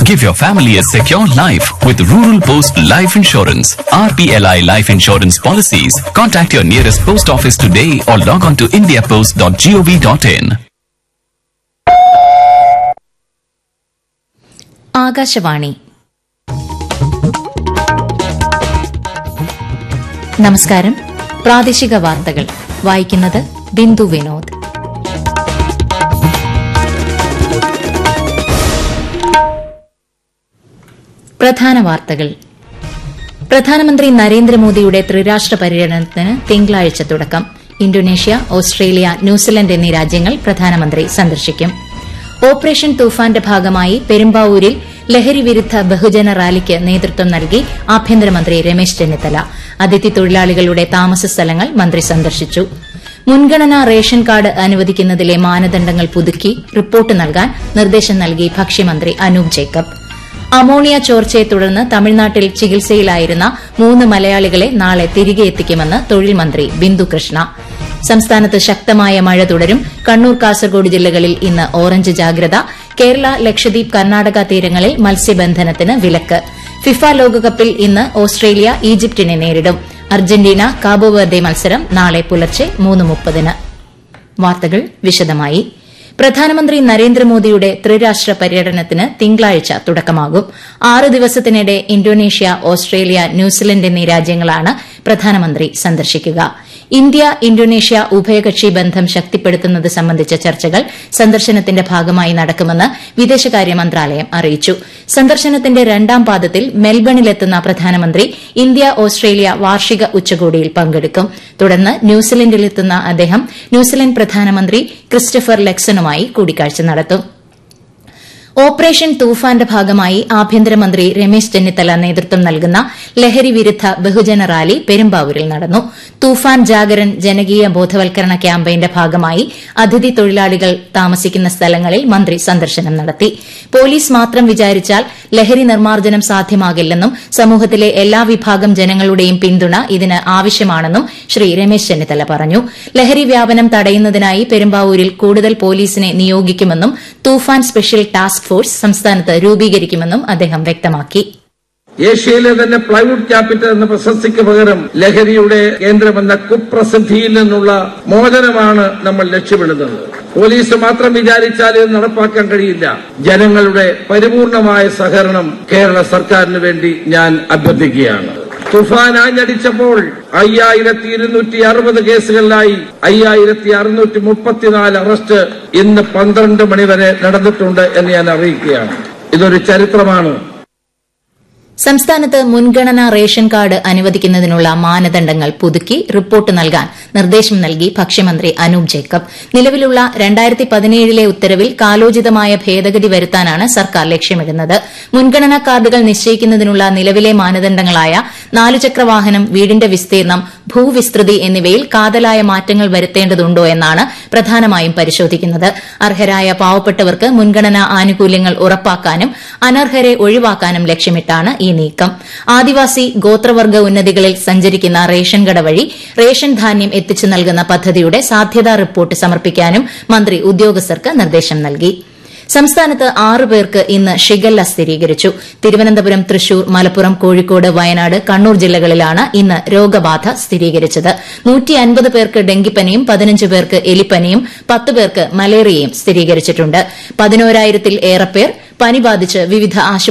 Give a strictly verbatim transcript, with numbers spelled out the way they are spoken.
Give your family a secure life with Rural Post Life Insurance. R P L I Life Insurance Policies. Contact your nearest post office today or log on to india post dot gov dot in. Akashvani. നമസ്കാരം. പ്രാദേശിക വാർത്തകൾ വായിക്കുന്നത് ബിന്ദു വിനോദ്. പ്രധാന വാർത്തകൾ. പ്രധാനമന്ത്രി നരേന്ദ്രമോദിയുടെ ത്രിരാഷ്ട്ര പര്യടനത്തിന് തിങ്കളാഴ്ച തുടക്കം. ഇന്തോനേഷ്യ, ഓസ്ട്രേലിയ, ന്യൂസിലൻഡ് എന്നീ രാജ്യങ്ങൾ പ്രധാനമന്ത്രി സന്ദർശിക്കും. ഓപ്പറേഷൻ തൂഫാന്റെ ഭാഗമായി പെരുമ്പാവൂരിൽ ലഹരി വിരുദ്ധ ബഹുജന റാലിക്ക് നേതൃത്വം നൽകി ആഭ്യന്തരമന്ത്രി രമേശ് ചെന്നിത്തല. അതിഥി തൊഴിലാളികളുടെ താമസ സ്ഥലങ്ങൾ മന്ത്രി സന്ദർശിച്ചു. മുൻഗണനാ റേഷൻ കാർഡ് അനുവദിക്കുന്നതിലെ മാനദണ്ഡങ്ങൾ പുതുക്കി റിപ്പോർട്ട് നൽകാൻ നിർദ്ദേശം നൽകി ഭക്ഷ്യമന്ത്രി അനൂപ് ജേക്കബ്. അമോണിയ ചോർച്ചയെ തുടർന്ന് തമിഴ്നാട്ടിൽ ചികിത്സയിലായിരുന്ന മൂന്ന് മലയാളികളെ നാളെ തിരികെ എത്തിക്കുമെന്ന് തൊഴിൽ മന്ത്രി ബിന്ദു കൃഷ്ണ. സംസ്ഥാനത്ത് ശക്തമായ മഴ തുടരും. കണ്ണൂർ, കാസർഗോഡ് ജില്ലകളിൽ ഇന്ന് ഓറഞ്ച് ജാഗ്രത. കേരള, ലക്ഷദ്വീപ്, കർണാടക തീരങ്ങളിൽ മത്സ്യബന്ധനത്തിന് വിലക്ക്. ഫിഫ ലോകകപ്പിൽ ഇന്ന് ഓസ്ട്രേലിയ ഈജിപ്തിനെ നേരിടും. അർജന്റീന, കാബോവർദെ മത്സരം നാളെ പുലർച്ചെ മൂന്ന് മുപ്പതിന്. വാർത്തകൾ വിശദമായി. പ്രധാനമന്ത്രി നരേന്ദ്രമോദിയുടെ ത്രിരാഷ്ട്ര പര്യടനത്തിന് തിങ്കളാഴ്ച തുടക്കമാകും. ആറ് ദിവസത്തിനിടെ ഇന്തോനേഷ്യ, ഓസ്ട്രേലിയ, ന്യൂസിലൻഡ് എന്നീ രാജ്യങ്ങളാണ് പ്രധാനമന്ത്രി സന്ദർശിക്കുക. ഇന്ത്യ ഇന്തോനേഷ്യ ഉഭയകക്ഷി ബന്ധം ശക്തിപ്പെടുത്തുന്നത് സംബന്ധിച്ച ചർച്ചകൾ സന്ദർശനത്തിന്റെ ഭാഗമായി നടക്കുമെന്ന് വിദേശകാര്യ മന്ത്രാലയം അറിയിച്ചു. സന്ദർശനത്തിന്റെ രണ്ടാം പാദത്തിൽ മെൽബണിലെത്തുന്ന പ്രധാനമന്ത്രി ഇന്ത്യ ഓസ്ട്രേലിയ വാർഷിക ഉച്ചകോടിയിൽ പങ്കെടുക്കും. തുടർന്ന് ന്യൂസിലൻഡിലെത്തുന്ന അദ്ദേഹം ന്യൂസിലൻഡ് പ്രധാനമന്ത്രി ക്രിസ്റ്റഫർ ലെക്സണുമായി കൂടിക്കാഴ്ച നടത്തും. ഓപ്പറേഷൻ തൂഫാന്റെ ഭാഗമായി ആഭ്യന്തരമന്ത്രി രമേശ് ചെന്നിത്തല നേതൃത്വം നൽകുന്ന ലഹരി വിരുദ്ധ ബഹുജന റാലി പെരുമ്പാവൂരിൽ നടന്നു. തൂഫാൻ ജാഗരൻ ജനകീയ ബോധവൽക്കരണ ക്യാമ്പയിന്റെ ഭാഗമായി അതിഥി തൊഴിലാളികൾ താമസിക്കുന്ന സ്ഥലങ്ങളിൽ മന്ത്രി സന്ദർശനം നടത്തി. പോലീസ് മാത്രം വിചാരിച്ചാൽ ലഹരി നിർമ്മാർജ്ജനം സാധ്യമാകില്ലെന്നും സമൂഹത്തിലെ എല്ലാ വിഭാഗം ജനങ്ങളുടെയും പിന്തുണ ഇതിന് ആവശ്യമാണെന്നും ശ്രീ രമേശ് ചെന്നിത്തല പറഞ്ഞു. ലഹരി വ്യാപനം തടയുന്നതിനായി പെരുമ്പാവൂരിൽ കൂടുതൽ പോലീസിനെ നിയോഗിക്കുമെന്നും തൂഫാൻ സ്പെഷ്യൽ ടാസ്ക് ഫോഴ്സ് സംസ്ഥാനത്ത് രൂപീകരിക്കുമെന്നും അദ്ദേഹം വ്യക്തമാക്കി. ഏഷ്യയിലെ തന്നെ പ്ലൈവുഡ് ക്യാപിറ്റൽ എന്ന പ്രശസ്തിക്ക് പകരം ലഹരിയുടെ കേന്ദ്രമെന്ന കുപ്രസിദ്ധിയിൽ നിന്നുള്ള മോചനമാണ് നമ്മൾ ലക്ഷ്യമിടുന്നത്. പോലീസ് മാത്രം വിചാരിച്ചാൽ ഇത് നടപ്പാക്കാൻ കഴിയില്ല. ജനങ്ങളുടെ പരിപൂർണമായ സഹകരണം കേരള സർക്കാരിന് വേണ്ടി ഞാൻ അഭ്യർത്ഥിക്കുകയാണ്. തുഫാൻ ആഞ്ഞടിച്ചപ്പോൾ അയ്യായിരത്തി ഇരുന്നൂറ്റി അറുപത് കേസുകളിലായി അയ്യായിരത്തി അറുന്നൂറ്റി മുപ്പത്തിനാല് അറസ്റ്റ് ഇന്ന് പന്ത്രണ്ട് മണിവരെ നടന്നിട്ടുണ്ട് എന്ന് ഞാൻ അറിയിക്കുകയാണ്. ഇതൊരു ചരിത്രമാണ്. സംസ്ഥാനത്ത് മുൻഗണനാ റേഷൻ കാർഡ് അനുവദിക്കുന്നതിനുള്ള മാനദണ്ഡങ്ങൾ പുതുക്കി റിപ്പോർട്ട് നൽകാൻ നിർദ്ദേശം നൽകി ഭക്ഷ്യമന്ത്രി അനൂപ് ജേക്കബ്. നിലവിലുള്ള രണ്ടായിരത്തി പതിനേഴിലെ ഉത്തരവിൽ കാലോചിതമായ ഭേദഗതി വരുത്താനാണ് സർക്കാർ ലക്ഷ്യമിടുന്നത്. മുൻഗണനാ കാർഡുകൾ നിശ്ചയിക്കുന്നതിനുള്ള നിലവിലെ മാനദണ്ഡങ്ങളായ നാലുചക്രവാഹനം, വീടിന്റെ വിസ്തീർണം, ഭൂവിസ്തൃതി എന്നിവയിൽ കാതലായ മാറ്റങ്ങൾ വരുത്തേണ്ടതുണ്ടോ എന്നാണ് പ്രധാനമായും പരിശോധിക്കുന്നത്. അർഹരായ പാവപ്പെട്ടവർക്ക് മുൻഗണനാ ആനുകൂല്യങ്ങൾ ഉറപ്പാക്കാനും അനർഹരെ ഒഴിവാക്കാനും ലക്ഷ്യമിട്ടാണ് ഈ നീക്കം. ആദിവാസി ഗോത്രവർഗ്ഗ ഉന്നതികളിൽ സഞ്ചരിക്കുന്ന റേഷൻ കട വഴി റേഷൻ ധാന്യം എത്തിച്ചു നൽകുന്ന പദ്ധതിയുടെ സാധ്യതാ റിപ്പോർട്ട് സമർപ്പിക്കാനും മന്ത്രി ഉദ്യോഗസ്ഥർക്ക് നിർദ്ദേശം നൽകി. സംസ്ഥാനത്ത് ആറ് പേർക്ക് ഇന്ന് ഷിഗല്ല സ്ഥിരീകരിച്ചു. തിരുവനന്തപുരം, തൃശൂർ, മലപ്പുറം, കോഴിക്കോട്, വയനാട്, കണ്ണൂർ ജില്ലകളിലാണ് ഇന്ന് രോഗബാധ സ്ഥിരീകരിച്ചത്. നൂറ്റി അൻപത് പേർക്ക് ഡെങ്കിപ്പനിയും പതിനഞ്ച് പേർക്ക് എലിപ്പനിയും പത്ത് പേർക്ക് മലേറിയയും സ്ഥിരീകരിച്ചിട്ടുണ്ട്. പതിനോരായിരത്തിൽ ഏറെ പേർ പനി ബാധിച്ച് വിവിധ ആശുപത്രികളിൽ